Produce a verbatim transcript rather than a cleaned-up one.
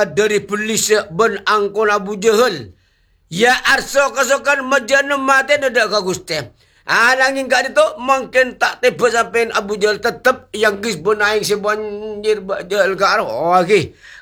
uh, dari polis ben angkon Abu Jahal. Ya arso kasokan majana mati ada ka Gusti. Ah nanging kat itu mungkin tak tiba sampai Abu Jahal tetap yang gis benaing si banjir Jahal ka oh okay.